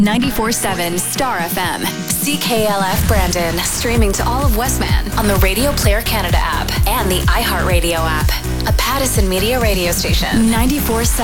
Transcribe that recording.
94.7 Star FM. CKLF Brandon. Streaming to all of Westman on the Radio Player Canada app and the iHeartRadio app. A Pattison Media radio station. 94.7